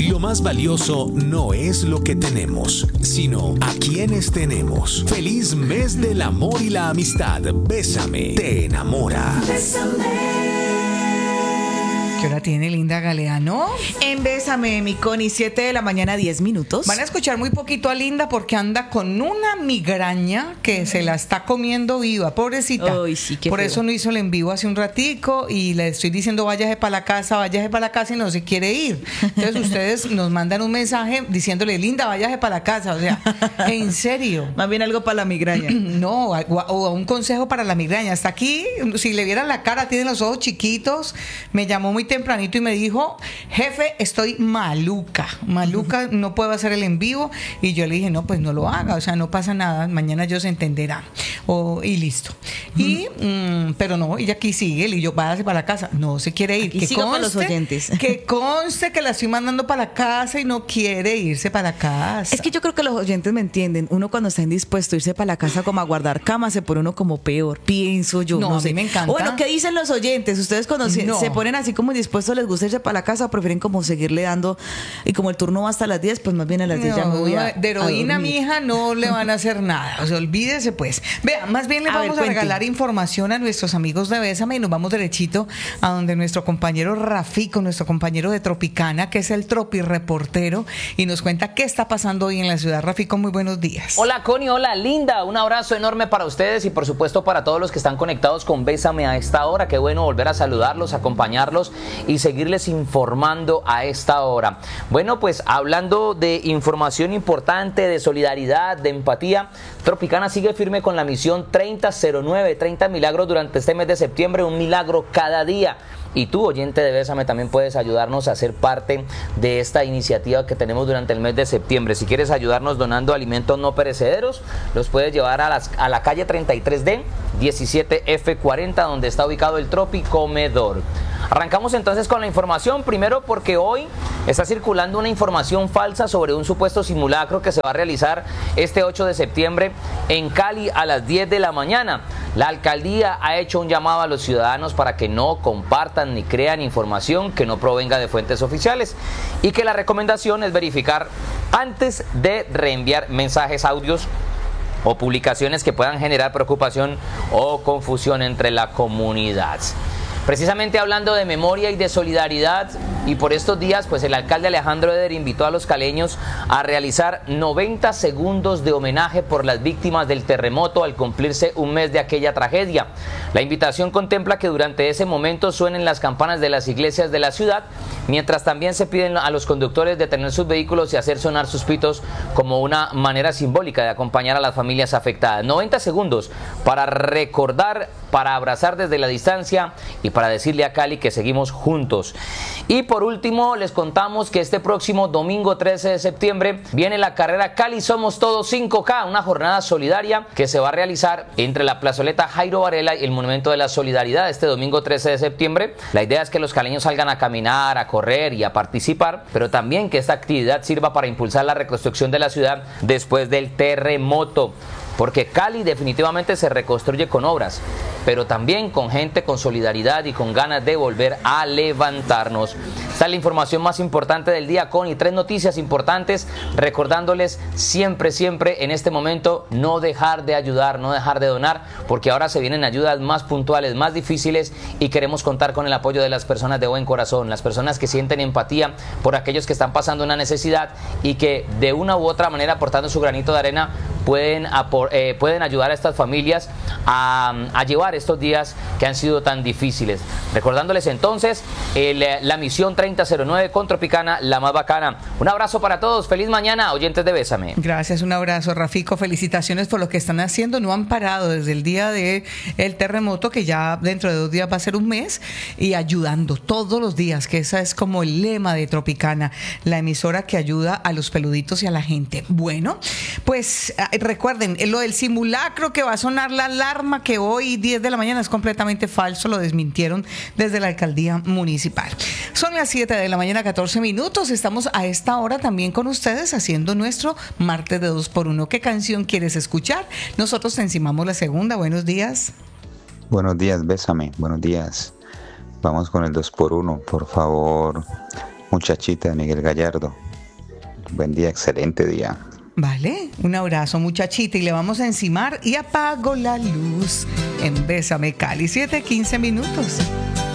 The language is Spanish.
Lo más valioso no es lo que tenemos, sino a quienes tenemos. Feliz mes del amor y la amistad. Bésame, te enamora. Bésame. ¿Qué hora tiene Linda Galeano? En Bésame, mi Connie, 7 de la mañana, 10 minutos. Van a escuchar muy poquito a Linda porque anda con una migraña que se la está comiendo viva, pobrecita. Ay, sí, qué Por feo. eso no hizo el en vivo hace un ratico y le estoy diciendo váyase para la casa y no se quiere ir. Entonces ustedes nos mandan un mensaje diciéndole, Linda, váyase para la casa. O sea, en serio. Más bien algo para la migraña. No, o un consejo para la migraña. Hasta aquí, si le vieran la cara, tiene los ojos chiquitos. Me llamó muy tempranito y me dijo, jefe, estoy maluca, no puedo hacer el en vivo. Y yo le dije, no, pues no lo haga, o sea, no pasa nada, mañana yo se entenderá. Y listo. Y, pero no, ella aquí sigue, y yo, váyase para la casa. No se quiere ir. Aquí sigo con los oyentes. Que conste que la estoy mandando para la casa y no quiere irse para la casa. Es que yo creo que los oyentes me entienden. Uno cuando está indispuesto a irse para la casa como a guardar cama, se pone uno como peor, pienso yo. No, No a sé. mí me encanta. Bueno, ¿qué dicen los oyentes? Ustedes cuando No. se ponen así como indispuestos, ¿les gusta irse para la casa o prefieren como seguirle dando? Y como el turno va hasta las 10, pues más bien a las 10 ya me voy de heroína, a mi dormir. hija, no le van a hacer nada. O sea, olvídese pues. Vea, más bien le A ver, vamos a cuente. regalar información a nuestros amigos de Bésame y nos vamos derechito a donde nuestro compañero Rafico, nuestro compañero de Tropicana, que es el Tropi Reportero, y nos cuenta qué está pasando hoy en la ciudad. Rafico, muy buenos días. Hola Connie, hola Linda, un abrazo enorme para ustedes y por supuesto para todos los que están conectados con Bésame a esta hora. Qué bueno volver a saludarlos, acompañarlos y seguirles informando a esta hora. Bueno, pues hablando de información importante, de solidaridad, de empatía, Tropicana sigue firme con la misión 3009, 30 milagros durante este mes de septiembre, un milagro cada día. Y tú, oyente de Bésame, también puedes ayudarnos a ser parte de esta iniciativa que tenemos durante el mes de septiembre. Si quieres ayudarnos donando alimentos no perecederos, los puedes llevar a la calle 33D, 17F40, donde está ubicado el Tropi Comedor. Arrancamos entonces con la información, primero porque hoy está circulando una información falsa sobre un supuesto simulacro que se va a realizar este 8 de septiembre en Cali a las 10 de la mañana. La alcaldía ha hecho un llamado a los ciudadanos para que no compartan ni crean información que no provenga de fuentes oficiales y que la recomendación es verificar antes de reenviar mensajes, audios o publicaciones que puedan generar preocupación o confusión entre la comunidad. Precisamente hablando de memoria y de solidaridad, y por estos días, pues el alcalde Alejandro Eder invitó a los caleños a realizar 90 segundos de homenaje por las víctimas del terremoto al cumplirse un mes de aquella tragedia. La invitación contempla que durante ese momento suenen las campanas de las iglesias de la ciudad, mientras también se piden a los conductores detener sus vehículos y hacer sonar sus pitos como una manera simbólica de acompañar a las familias afectadas. 90 segundos para recordar, para abrazar desde la distancia y para decirle a Cali que seguimos juntos. Y por último, les contamos que este próximo domingo 13 de septiembre viene la carrera Cali Somos Todos 5K, una jornada solidaria que se va a realizar entre la plazoleta Jairo Varela y el Monumento de la Solidaridad este domingo 13 de septiembre. La idea es que los caleños salgan a caminar, a correr y a participar, pero también que esta actividad sirva para impulsar la reconstrucción de la ciudad después del terremoto. Porque Cali definitivamente se reconstruye con obras, pero también con gente, con solidaridad y con ganas de volver a levantarnos. Esta es la información más importante del día, Connie. 3 noticias importantes, recordándoles siempre en este momento no dejar de ayudar, no dejar de donar, porque ahora se vienen ayudas más puntuales, más difíciles y queremos contar con el apoyo de las personas de buen corazón, las personas que sienten empatía por aquellos que están pasando una necesidad y que de una u otra manera, aportando su granito de arena, pueden ayudar a estas familias a llevar estos días que han sido tan difíciles. Recordándoles entonces la misión 3009 con Tropicana, la más bacana. Un abrazo para todos, feliz mañana, oyentes de Bésame. Gracias, un abrazo, Rafico, felicitaciones por lo que están haciendo, no han parado desde el día del terremoto, que ya dentro de 2 días va a ser un mes, y ayudando todos los días, que esa es como el lema de Tropicana, la emisora que ayuda a los peluditos y a la gente. Bueno, pues recuerden, lo del simulacro que va a sonar la alarma que hoy 10 de la mañana es completamente falso, lo desmintieron desde la alcaldía municipal. Son las 7 de la mañana, 14 minutos, estamos a esta hora también con ustedes haciendo nuestro martes de 2x1. ¿Qué canción quieres escuchar? Nosotros te encimamos la segunda. Buenos días. Buenos días, Bésame, buenos días. Vamos con el 2x1, por favor. Muchachita de Miguel Gallardo. Buen día, excelente día. Vale, un abrazo, muchachita, y le vamos a encimar y apago la luz en Bésame Cali, 7:15.